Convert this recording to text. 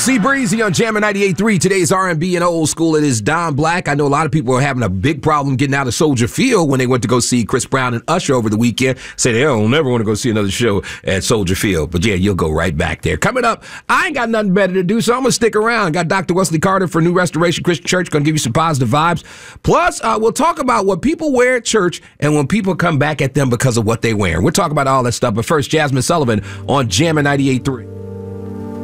C Breezy on Jammin' 98.3. Today's R&B and old school. It is Don Black. I know a lot of people are having a big problem getting out of Soldier Field when they went to go see Chris Brown and Usher over the weekend. Say they don't never want to go see another show at Soldier Field. But yeah, you'll go right back there. Coming up, I ain't got nothing better to do, so I'm going to stick around. Got Dr. Wesley Carter for New Restoration Christian Church. Going to give you some positive vibes. Plus, we'll talk about what people wear at church and when people come back at them because of what they wear. We'll talk about all that stuff. But first, Jasmine Sullivan on Jammin' 98.3.